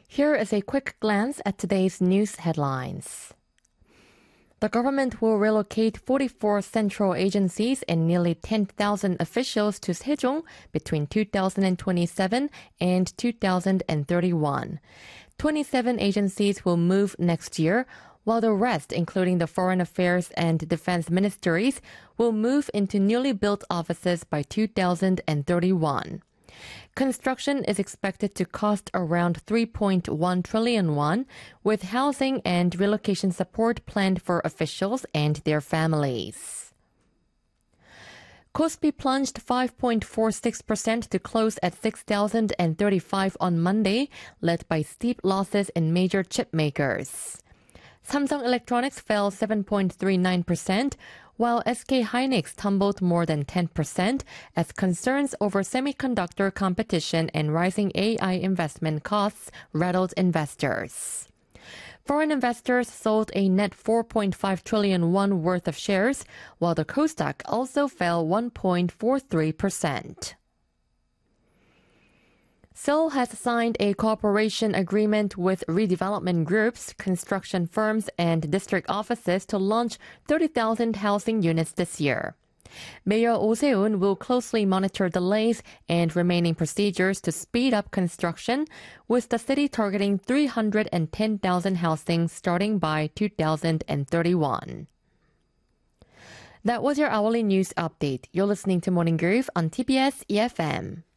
Here is a quick glance at today's news headlines. The government will relocate 44 central agencies and nearly 10,000 officials to Sejong between 2027 and 2031. 27 agencies will move next year, while the rest, including the Foreign Affairs and Defense Ministries, will move into newly built offices by 2031. Construction is expected to cost around 3.1 trillion won, with housing and relocation support planned for officials and their families. Kospi plunged 5.46% to close at 6,035 on Monday, led by steep losses in major chip makers. Samsung Electronics fell 7.39%, while SK hynix tumbled more than 10% as concerns over semiconductor competition and rising AI investment costs rattled investors. Foreign investors sold a net 4.5 trillion won worth of shares, while the Kosdaq also fell 1.43%. Seoul has signed a cooperation agreement with redevelopment groups, construction firms, and district offices to launch 30,000 housing units this year. Mayor Oh Se-eun will closely monitor delays and remaining procedures to speed up construction, with the city targeting 310,000 housing starting by 2031. That was your hourly news update. You're listening to Morning Groove on TBS EFM.